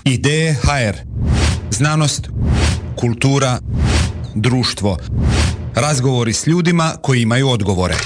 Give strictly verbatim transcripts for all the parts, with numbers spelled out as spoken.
Ideje ha er. Znanost, kultura, društvo. Razgovori s ljudima koji imaju odgovore.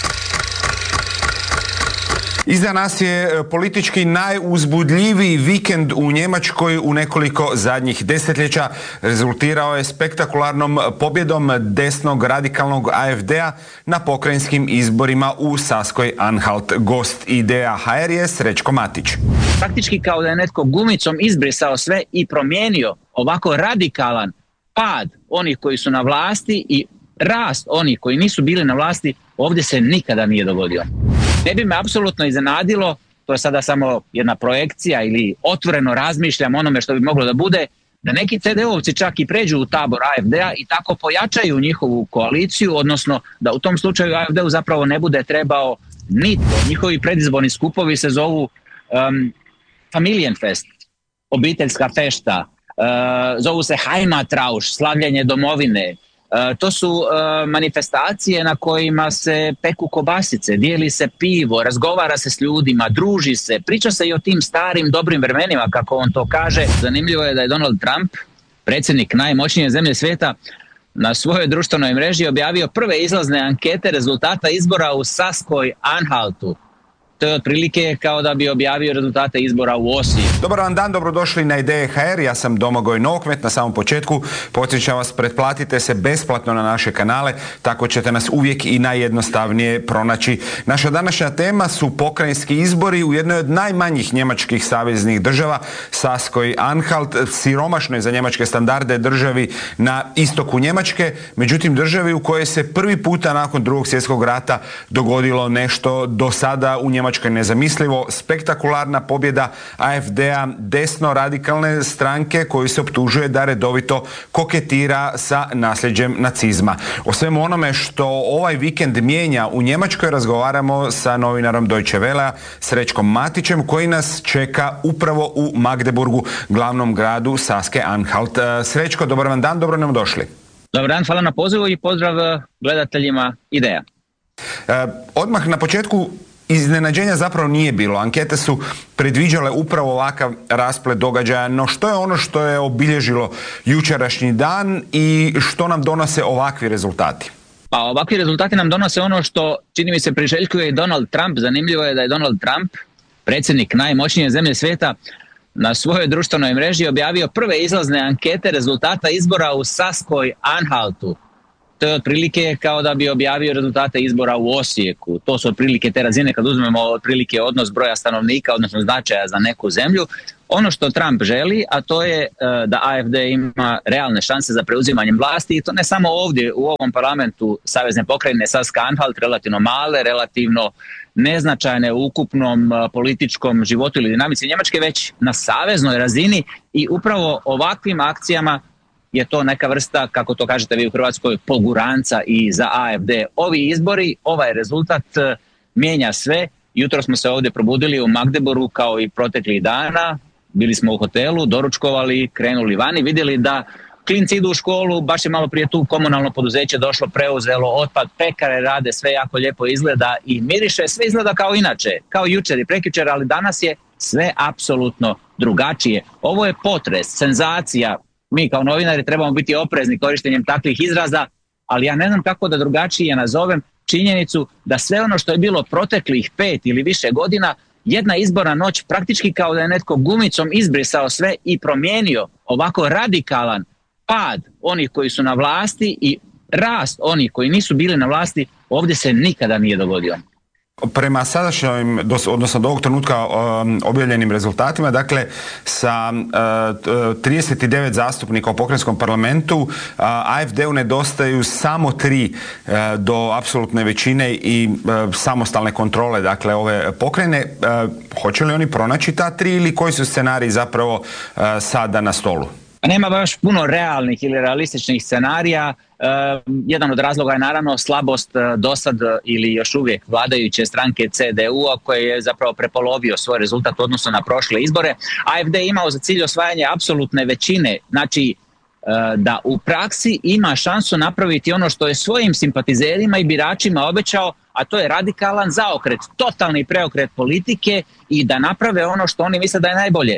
Iza nas je politički najuzbudljiviji vikend u Njemačkoj u nekoliko zadnjih desetljeća. Rezultirao je spektakularnom pobjedom desnog radikalnog a ef de-a na pokrajinskim izborima u Saskoj Anhalt. Gost Ideja ha er je Srećko Matić. Praktički kao da je netko gumicom izbrisao sve i promijenio ovako radikalan pad onih koji su na vlasti i rast onih koji nisu bili na vlasti, ovdje se nikada nije dogodio. Ne bi me apsolutno iznenadilo, to je sada samo jedna projekcija ili otvoreno razmišljam onome što bi moglo da bude, da neki ce de ovci čak i pređu u tabor a ef de-a i tako pojačaju njihovu koaliciju, odnosno da u tom slučaju a ef de-u zapravo ne bude trebao nitko. Njihovi predizborni skupovi se zovu um, Familienfest, obiteljska fešta, uh, zovu se Heimatrausch, slavljenje domovine. Uh, to su uh, manifestacije na kojima se peku kobasice, dijeli se pivo, razgovara se s ljudima, druži se, priča se i o tim starim dobrim vremenima, kako on to kaže. Zanimljivo je da je Donald Trump, predsjednik najmoćnije zemlje svijeta, na svojoj društvenoj mreži objavio prve izlazne ankete rezultata izbora u Saskoj Anhaltu. To je otprilike kao da bi objavio rezultate izbora u Osijeku. Dobar vam dan, dobrodošli na Ideje ha er. Ja sam Domagoj Novokmet. Na samom početku podsjećam vas, pretplatite se besplatno na naše kanale, tako ćete nas uvijek i najjednostavnije pronaći. Naša današnja tema su pokrajinski izbori u jednoj od najmanjih njemačkih saveznih država, Saskoj Anhalt, siromašnoj za njemačke standarde državi na istoku Njemačke, međutim državi u kojoj se prvi puta nakon drugog svjetskog rata dogodilo nešto do sada u Njemačkoj nezamislivo, spektakularna pobjeda a ef de-a, desno radikalne stranke koju se optužuje da redovito koketira sa nasljeđem nacizma. O svemu onome što ovaj vikend mijenja u Njemačkoj razgovaramo sa novinarom Deutsche Wellea Srećkom Matićem, koji nas čeka upravo u Magdeburgu, glavnom gradu Saske Anhalt. Srećko, dobar vam dan, dobro nam došli. Dobar dan, hvala na pozivu i pozdrav gledateljima Ideja. E, odmah na početku iznenađenja zapravo nije bilo. Ankete su predviđale upravo ovakav rasplet događaja, no što je ono što je obilježilo jučerašnji dan i što nam donose ovakvi rezultati? Pa ovakvi rezultati nam donose ono što, čini mi se, priželjkuje i Donald Trump. Zanimljivo je da je Donald Trump, predsjednik najmoćnije zemlje svijeta, na svojoj društvenoj mreži objavio prve izlazne ankete rezultata izbora u Saskoj Anhaltu. To je otprilike kao da bi objavio rezultate izbora u Osijeku. To su otprilike te razine kad uzmemo otprilike odnos broja stanovnika, odnosno značaja za neku zemlju. Ono što Trump želi, a to je da a ef de ima realne šanse za preuzimanjem vlasti, i to ne samo ovdje u ovom parlamentu Savezne pokrajine Saska Anhalt, relativno male, relativno neznačajne u ukupnom političkom životu ili dinamici Njemačke, već na saveznoj razini, i upravo ovakvim akcijama je to neka vrsta, kako to kažete vi u Hrvatskoj, poguranca i za a ef de. Ovi izbori, ovaj rezultat mijenja sve. Jutro smo se ovdje probudili u Magdeburgu kao i proteklih dana. Bili smo u hotelu, doručkovali, krenuli vani, vidjeli da klinci idu u školu, baš je malo prije tu komunalno poduzeće došlo, preuzelo otpad, pekare rade, sve jako lijepo izgleda i miriše, sve izgleda kao inače, kao jučer i prekjučer, ali danas je sve apsolutno drugačije. Ovo je potres, senzacija. Mi kao novinari trebamo biti oprezni korištenjem takvih izraza, ali ja ne znam kako da drugačije nazovem činjenicu da sve ono što je bilo proteklih pet ili više godina, jedna izborna noć praktički kao da je netko gumicom izbrisao sve i promijenio ovako radikalan pad onih koji su na vlasti i rast onih koji nisu bili na vlasti, ovdje se nikada nije dogodio. Prema sadašnjim, odnosno do ovog trenutka um, objavljenim rezultatima, dakle sa uh, trideset devet zastupnika u pokrajinskom parlamentu, uh, a ef de-u nedostaju samo tri uh, do apsolutne većine i uh, samostalne kontrole, dakle ove pokrajine. Uh, hoće li oni pronaći ta tri ili koji su scenariji zapravo uh, sada na stolu? Nema baš puno realnih ili realističnih scenarija. E, jedan od razloga je naravno slabost dosad ili još uvijek vladajuće stranke ce de u-a koje je zapravo prepolovio svoj rezultat u odnosu na prošle izbore. a ef de je imao za cilj osvajanje apsolutne većine, znači e, da u praksi ima šansu napraviti ono što je svojim simpatizerima i biračima obećao, a to je radikalan zaokret, totalni preokret politike i da naprave ono što oni misle da je najbolje,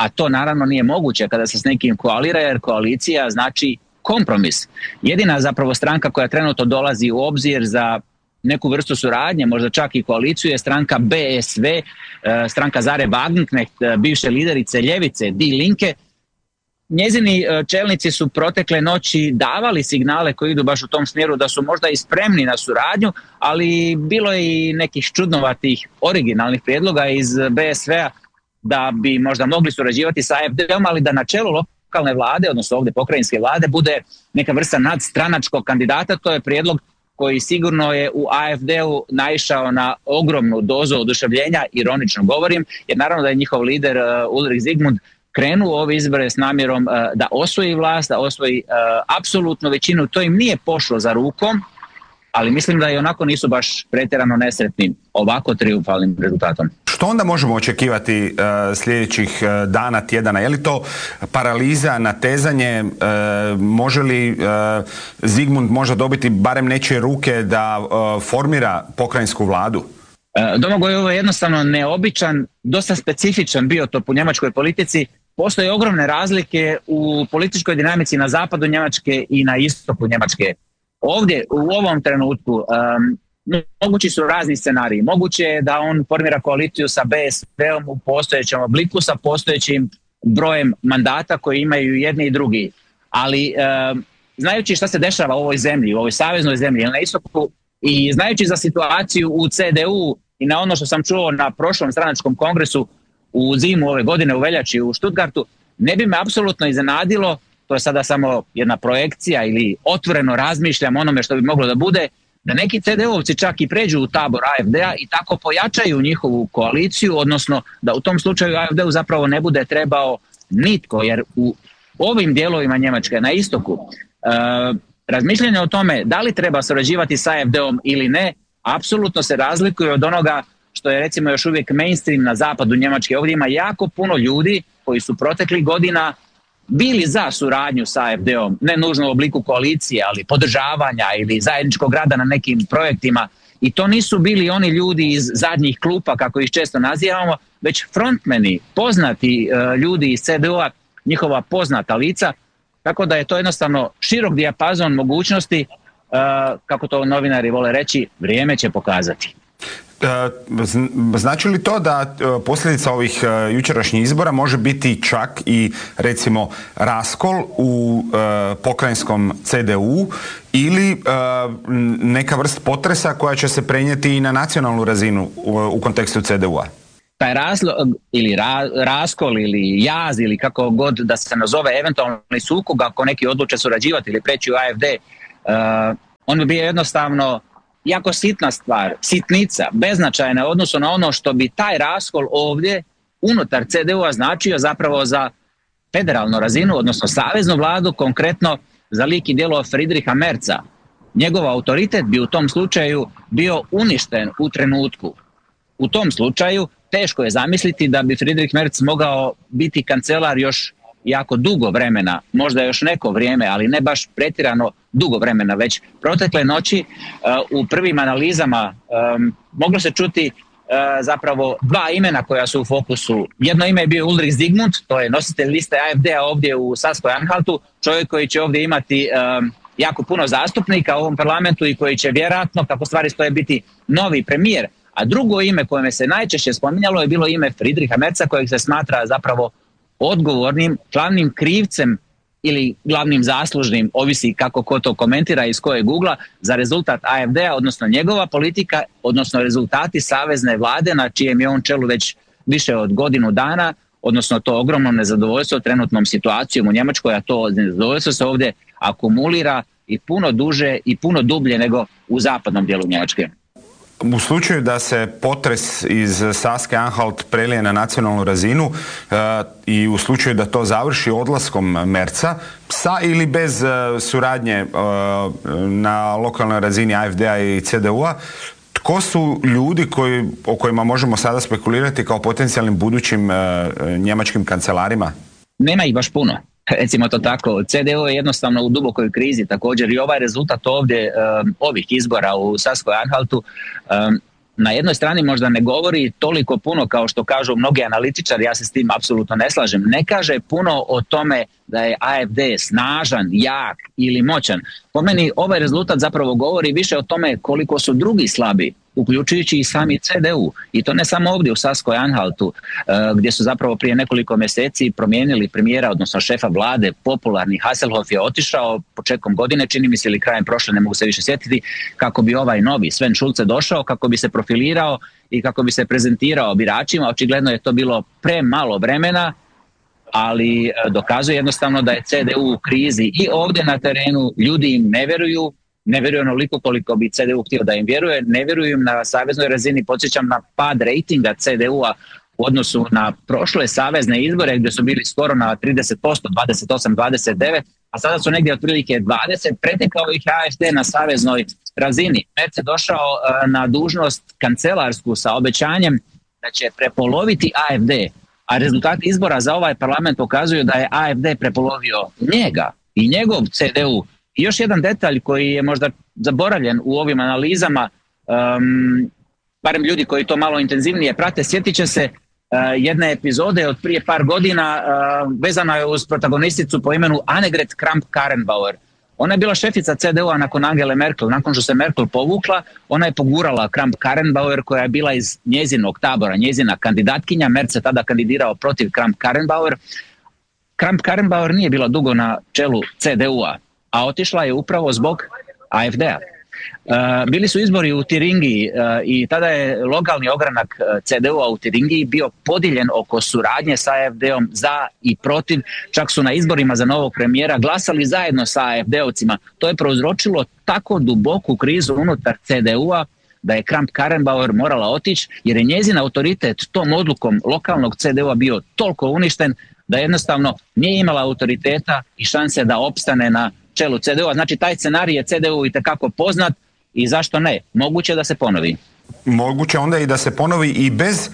a to naravno nije moguće kada se s nekim koalira, jer koalicija znači kompromis. Jedina zapravo stranka koja trenutno dolazi u obzir za neku vrstu suradnje, možda čak i koaliciju, je stranka B S V, stranka Zare Wagenknecht, bivše liderice ljevice, Die Linke. Njezini čelnici su protekle noći davali signale koji idu baš u tom smjeru da su možda i spremni na suradnju, ali bilo je i nekih čudnovatih originalnih prijedloga iz B S V-a da bi možda mogli surađivati sa A F D-om, ali da na čelu lokalne vlade, odnosno ovdje pokrajinske vlade, bude neka vrsta nadstranačkog kandidata. To je prijedlog koji sigurno je u A F D-u naišao na ogromnu dozu oduševljenja, ironično govorim, jer naravno da je njihov lider Ulrich Zygmunt krenuo ove izbore s namjerom uh, da osvoji vlast, da osvoji uh, apsolutnu većinu. To im nije pošlo za rukom, ali mislim da i onako nisu baš pretjerano nesretni ovako trijumfalnim rezultatom. Što onda možemo očekivati uh, sljedećih uh, dana, tjedana? Je li to paraliza, natezanje? Uh, može li uh, Zygmunt možda dobiti barem nečije ruke da uh, formira pokrajinsku vladu? Domagoj, ovo je jednostavno neobičan, dosta specifičan biotop u njemačkoj politici. Postoje ogromne razlike u političkoj dinamici na zapadu Njemačke i na istoku Njemačke. Ovdje, u ovom trenutku, um, mogući su razni scenariji. Moguće je da on formira koaliciju sa B S V-om u postojećem obliku, sa postojećim brojem mandata koji imaju jedni i drugi. Ali, um, znajući šta se dešava u ovoj zemlji, u ovoj saveznoj zemlji, na istoku, i znajući za situaciju u C D U i na ono što sam čuo na prošlom stranačkom kongresu u zimu ove godine u veljači u Stuttgartu, ne bi me apsolutno iznenadilo, to je sada samo jedna projekcija ili otvoreno razmišljam onome što bi moglo da bude, da neki C D U-ovci čak i pređu u tabor A F D-a i tako pojačaju njihovu koaliciju, odnosno da u tom slučaju A F D-u zapravo ne bude trebao nitko, jer u ovim dijelovima Njemačke na istoku uh, razmišljanje o tome da li treba surađivati sa A F D-om ili ne, apsolutno se razlikuje od onoga što je recimo još uvijek mainstream na zapadu Njemačke. Ovdje ima jako puno ljudi koji su proteklih godina bili za suradnju sa A F D-om, ne nužno u obliku koalicije, ali podržavanja ili zajedničkog rada na nekim projektima. I to nisu bili oni ljudi iz zadnjih klupa, kako ih često nazivamo, već frontmeni, poznati uh, ljudi iz C D U-a, njihova poznata lica. Tako da je to jednostavno širok dijapazon mogućnosti, uh, kako to novinari vole reći, vrijeme će pokazati. Znači li to da posljedica ovih jučerašnjih izbora može biti čak i recimo raskol u pokrajinskom C D U ili neka vrst potresa koja će se prenijeti i na nacionalnu razinu u kontekstu C D U-a? Taj razlog ili ra, raskol ili jaz ili kako god da se nazove eventualni sukob ako neki odluče surađivati ili preći u A F D, uh, on bi bio jednostavno jako sitna stvar, sitnica, beznačajna u odnosu na ono što bi taj raskol ovdje unutar C D U-a značio zapravo za federalnu razinu, odnosno saveznu vladu, konkretno za lik i djelo Friedricha Merza. Njegov autoritet bi u tom slučaju bio uništen u trenutku. U tom slučaju teško je zamisliti da bi Friedrich Merz mogao biti kancelar još jako dugo vremena, možda još neko vrijeme, ali ne baš pretjerano dugo vremena. Već protekle noći uh, u prvim analizama um, moglo se čuti uh, zapravo dva imena koja su u fokusu. Jedno ime je bio Ulrich Zygmunt, to je nositelj liste A F D-a ovdje u Saskoj-Anhaltu, čovjek koji će ovdje imati um, jako puno zastupnika u ovom parlamentu i koji će vjerojatno, kako stvari stoje, biti novi premijer. A drugo ime koje se najčešće spominjalo je bilo ime Friedricha Merza, kojeg se smatra zapravo odgovornim, glavnim krivcem ili glavnim zaslužnim, ovisi kako ko to komentira iz kojeg ugla, za rezultat A F D-a, odnosno njegova politika, odnosno rezultati savezne vlade na čijem je on čelu već više od godinu dana, odnosno to ogromno nezadovoljstvo trenutnom situacijom u Njemačkoj, a to nezadovoljstvo se ovdje akumulira i puno duže i puno dublje nego u zapadnom dijelu Njemačke. U slučaju da se potres iz Saske-Anhalt prelije na nacionalnu razinu uh, i u slučaju da to završi odlaskom Merza, sa ili bez uh, suradnje uh, na lokalnoj razini A F D-a i C D U-a, tko su ljudi koji, o kojima možemo sada spekulirati kao potencijalnim budućim uh, njemačkim kancelarima? Nema ih baš puno. Recimo to tako, C D U je jednostavno u dubokoj krizi također i ovaj rezultat ovdje um, ovih izbora u Saskoj-Anhaltu um, na jednoj strani možda ne govori toliko puno kao što kažu mnogi analitičari, ja se s tim apsolutno ne slažem. Ne kaže puno o tome da je A F D snažan, jak ili moćan. Po meni ovaj rezultat zapravo govori više o tome koliko su drugi slabi, uključujući i sami C D U. I to ne samo ovdje u Saskoj-Anhaltu, gdje su zapravo prije nekoliko mjeseci promijenili premijera, odnosno šefa vlade, popularni Hasselhoff je otišao početkom godine, čini mi se, ili krajem prošle, ne mogu se više sjetiti, kako bi ovaj novi Sven Schulze došao, kako bi se profilirao i kako bi se prezentirao biračima. Očigledno je to bilo premalo vremena, ali dokazuje jednostavno da je C D U u krizi i ovdje na terenu. Ljudi im ne vjeruju, ne vjeruju onoliko koliko bi C D U htio da im vjeruje, ne vjeruju im na saveznoj razini. Podsjećam na pad rejtinga C D U-a u odnosu na prošle savezne izbore gdje su bili skoro na trideset posto, dvadeset osam dvadeset devet, a sada su negdje otprilike dvadeset, pretekao ih A F D na saveznoj razini. Merz je došao na dužnost kancelarsku sa obećanjem da će prepoloviti A F D, a rezultati izbora za ovaj parlament pokazuju da je A F D prepolovio njega i njegov C D U. I još jedan detalj koji je možda zaboravljen u ovim analizama, um, barem ljudi koji to malo intenzivnije prate, sjetit će se uh, jedne epizode od prije par godina, uh, vezana je uz protagonisticu po imenu Annegret Kramp-Karrenbauer. Ona je bila šefica C D U-a nakon Angele Merkel. Nakon što se Merkel povukla, ona je pogurala Kramp-Karrenbauer koja je bila iz njezinog tabora, njezina kandidatkinja. Merz se tada kandidirao protiv Kramp-Karrenbauer. Kramp-Karrenbauer nije bila dugo na čelu C D U-a, a otišla je upravo zbog A F D-a. Uh, bili su izbori u Tiringiji uh, i tada je lokalni ogranak C D U-a u Tiringiji bio podijeljen oko suradnje sa A F D-om za i protiv. Čak su na izborima za novog premijera glasali zajedno sa A F D-ovcima. To je prouzročilo tako duboku krizu unutar C D U-a da je Kramp-Karrenbauer morala otići, jer je njezin autoritet tom odlukom lokalnog C D U-a bio toliko uništen da jednostavno nije imala autoriteta i šanse da opstane na čelu C D U-a. Znači taj scenarij je C D U itekako poznat i zašto ne? Moguće da se ponovi. Moguće onda i da se ponovi i bez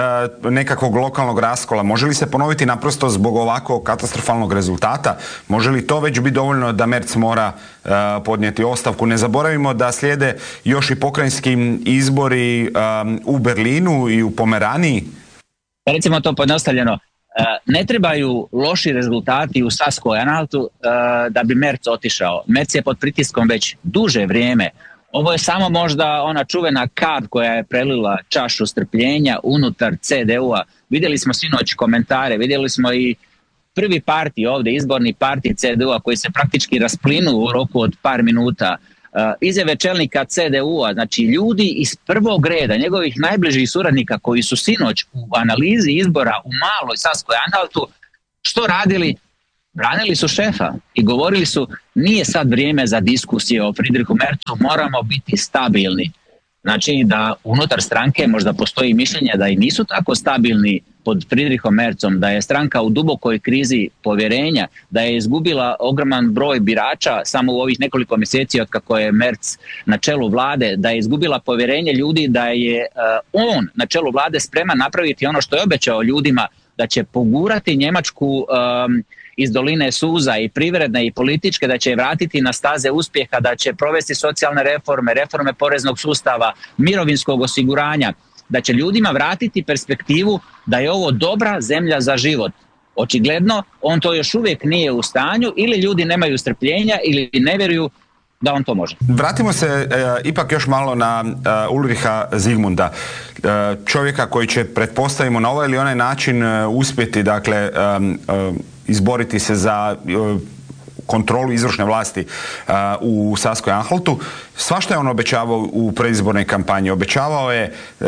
e, nekakvog lokalnog raskola. Može li se ponoviti naprosto zbog ovako katastrofalnog rezultata? Može li to već biti dovoljno da Merz mora e, podnijeti ostavku? Ne zaboravimo da slijede još i pokrajinski izbori e, u Berlinu i u Pomeraniji. Recimo to pojednostavljeno. Ne trebaju loši rezultati u Saskoj-Anhaltu da bi Merz otišao. Merz je pod pritiskom već duže vrijeme. Ovo je samo možda ona čuvena kap koja je prelila čašu strpljenja unutar C D U-a. Vidjeli smo sinoć komentare, vidjeli smo i prvi partij ovdje, izborni partij C D U-a koji se praktički rasplinu u roku od par minuta. Izjave čelnika C D U-a, znači ljudi iz prvog reda, njegovih najbližih suradnika koji su sinoć u analizi izbora u maloj Saskoj-Anhaltu, što radili? Branili su šefa i govorili su nije sad vrijeme za diskusije o Friedrichu Merzu, moramo biti stabilni. Znači da unutar stranke možda postoji mišljenje da i nisu tako stabilni pod Friedrichom Merzom, da je stranka u dubokoj krizi povjerenja, da je izgubila ogroman broj birača samo u ovih nekoliko mjeseci od kako je Merz na čelu vlade, da je izgubila povjerenje ljudi, da je uh, on na čelu vlade spreman napraviti ono što je obećao ljudima, da će pogurati Njemačku um, iz doline suza i privredne i političke, da će je vratiti na staze uspjeha, da će provesti socijalne reforme, reforme poreznog sustava, mirovinskog osiguranja, da će ljudima vratiti perspektivu da je ovo dobra zemlja za život. Očigledno, on to još uvijek nije u stanju, ili ljudi nemaju strpljenja ili ne vjeruju da on to može. Vratimo se e, ipak još malo na e, Ulricha Zigmunda, e, čovjeka koji će, pretpostavimo, na ovaj ili onaj način e, uspjeti, dakle, e, e, izboriti se za e, kontrolu izvršne vlasti uh, u Saskoj-Anhaltu. Svašta je on obećavao u predizbornoj kampanji. Obećavao je uh,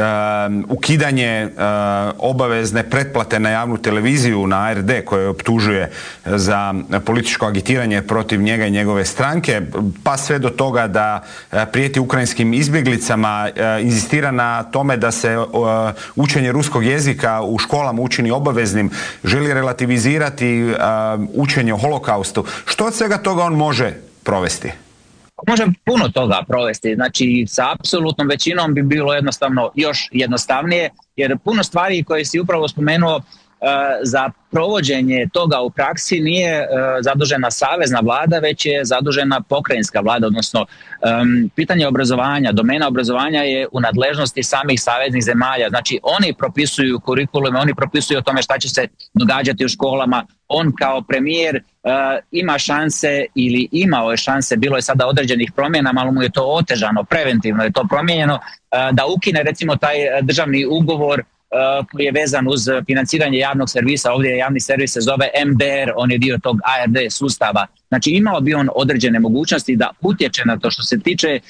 ukidanje uh, obavezne pretplate na javnu televiziju, na A R D, koje optužuje za političko agitiranje protiv njega i njegove stranke, pa sve do toga da uh, prijeti ukrajinskim izbjeglicama, uh, inzistira na tome da se uh, učenje ruskog jezika u školama učini obaveznim, želi relativizirati uh, učenje o holokaustu. Što od svega toga on može provesti? Može puno toga provesti, znači sa apsolutnom većinom bi bilo jednostavno još jednostavnije, jer puno stvari koje si upravo spomenuo za provođenje toga u praksi nije zadužena savezna vlada, već je zadužena pokrajinska vlada, odnosno pitanje obrazovanja, domena obrazovanja je u nadležnosti samih saveznih zemalja. Znači oni propisuju kurikulume, oni propisuju o tome šta će se događati u školama. On kao premijer uh, ima šanse ili imao je šanse, bilo je sada određenih promjena, malo mu je to otežano, preventivno je to promijenjeno, uh, da ukine recimo taj državni ugovor uh, koji je vezan uz financiranje javnog servisa. Ovdje javni servis se zove M D R, on je dio tog A R D sustava. Znači imao bi on određene mogućnosti da utječe na to. Što se tiče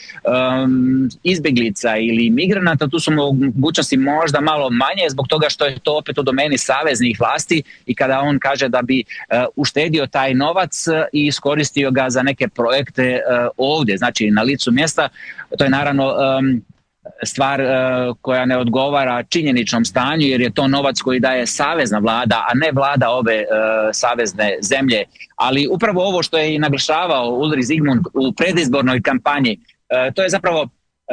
um, izbjeglica ili migranata, tu su mogućnosti možda malo manje zbog toga što je to opet u domeni saveznih vlasti i kada on kaže da bi uh, uštedio taj novac i iskoristio ga za neke projekte uh, ovdje, znači na licu mjesta, to je naravno um, stvar uh, koja ne odgovara činjeničnom stanju, jer je to novac koji daje savezna vlada, a ne vlada ove uh, savezne zemlje. Ali upravo ovo što je i naglašavao Ulrich Zygmunt u predizbornoj kampanji, uh, to je zapravo uh,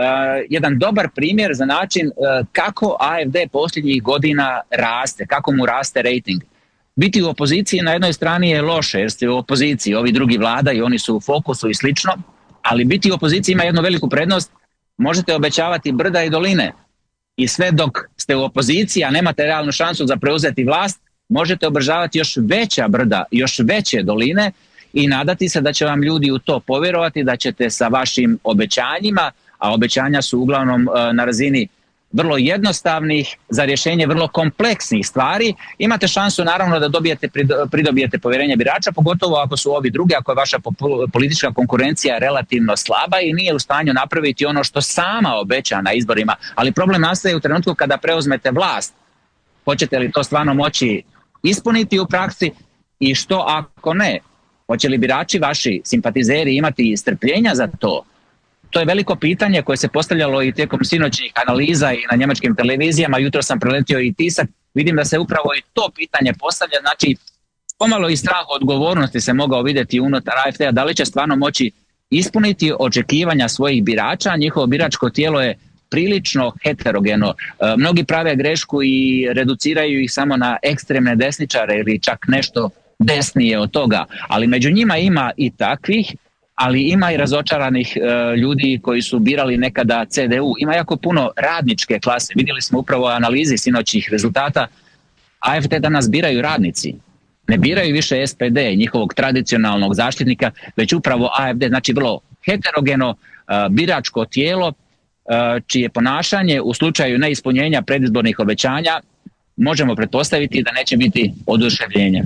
jedan dobar primjer za način uh, kako A F D posljednjih godina raste, kako mu raste rating. Biti u opoziciji na jednoj strani je loše, jer ste u opoziciji, ovi drugi vladaju, oni su u fokusu i slično, ali biti u opoziciji ima jednu veliku prednost. Možete obećavati brda i doline i sve dok ste u opoziciji, a nemate realnu šansu za preuzeti vlast, možete obećavati još veća brda, još veće doline i nadati se da će vam ljudi u to povjerovati, da ćete sa vašim obećanjima, a obećanja su uglavnom na razini vrlo jednostavnih za rješenje vrlo kompleksnih stvari, imate šansu naravno da dobijete, pridobijete povjerenje birača, pogotovo ako su ovi drugi, ako je vaša politička konkurencija relativno slaba i nije u stanju napraviti ono što sama obeća na izborima. Ali problem nastaje u trenutku kada preuzmete vlast. Hoćete li to stvarno moći ispuniti u praksi i što ako ne? Hoće li birači, vaši simpatizeri, imati strpljenja za to? To je veliko pitanje koje se postavljalo i tijekom sinoćnih analiza i na njemačkim televizijama. Jutro sam preletio i tisak. Vidim da se upravo i to pitanje postavlja. Znači, pomalo i strah odgovornosti se mogao vidjeti unutar A F D-a. Da li će stvarno moći ispuniti očekivanja svojih birača? Njihovo biračko tijelo je prilično heterogeno. E, mnogi prave grešku i reduciraju ih samo na ekstremne desničare ili čak nešto desnije od toga. Ali među njima ima i takvih, ali ima i razočaranih e, ljudi koji su birali nekada C D U. Ima jako puno radničke klase. Vidjeli smo upravo u analizi sinoćih rezultata. A F D danas biraju radnici. Ne biraju više S P D, njihovog tradicionalnog zaštitnika, već upravo A F D, znači vrlo heterogeno e, biračko tijelo, e, čije ponašanje u slučaju neispunjenja predizbornih obećanja možemo pretpostaviti da neće biti oduševljenja.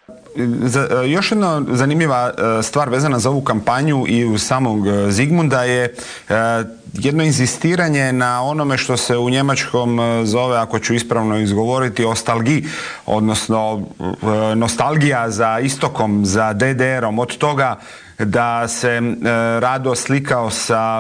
Još jedna zanimljiva stvar vezana za ovu kampanju i u samog Zygmunta je jedno inzistiranje na onome što se u njemačkom zove, ako ću ispravno izgovoriti, ostalgiji, odnosno nostalgija za istokom, za D D R-om, od toga da se Rado slikao sa